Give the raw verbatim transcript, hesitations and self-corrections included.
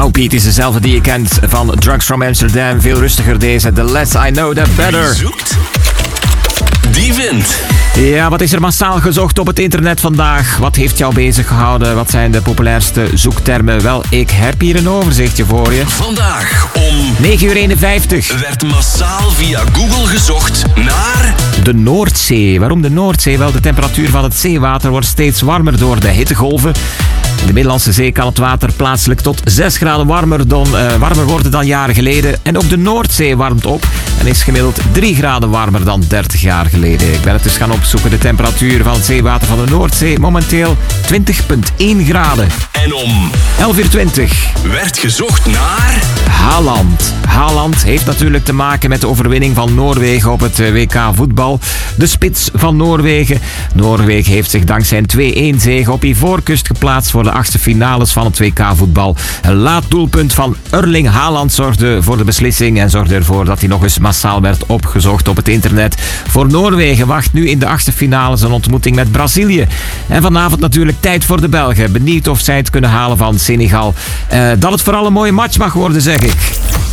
Nou, Pete is dezelfde die je kent van Drugs from Amsterdam. Veel rustiger deze. The less I know, the better. Wie zoekt, die vindt. Ja, wat is er massaal gezocht op het internet vandaag? Wat heeft jou bezig gehouden? Wat zijn de populairste zoektermen? Wel, ik heb hier een overzichtje voor je. Vandaag om negen uur eenenvijftig. werd massaal via Google gezocht naar... De Noordzee. Waarom de Noordzee? Wel, de temperatuur van het zeewater wordt steeds warmer door de hittegolven. In de Middellandse Zee kan het water plaatselijk tot zes graden warmer, dan, uh, warmer worden dan jaren geleden. En ook de Noordzee warmt op en is gemiddeld drie graden warmer dan dertig jaar geleden. Ik ben het dus gaan opzoeken. De temperatuur van het zeewater van de Noordzee momenteel twintig komma één graden. En om elf uur twintig. werd gezocht naar... Haaland. Haaland heeft natuurlijk te maken met de overwinning van Noorwegen op het W K voetbal. De spits van Noorwegen. Noorwegen heeft zich dankzij een twee-één zege op Ivoorkust geplaatst voor de achtste finales van het W K voetbal. Een laat doelpunt van Erling Haaland zorgde voor de beslissing en zorgde ervoor dat hij nog eens massaal werd opgezocht op het internet. Voor Noorwegen wacht nu in de achtste finales een ontmoeting met Brazilië. En vanavond natuurlijk tijd voor de Belgen. Benieuwd of zij het kunnen halen van Senegal. Uh, dat het vooral een mooie match mag worden, zeg ik.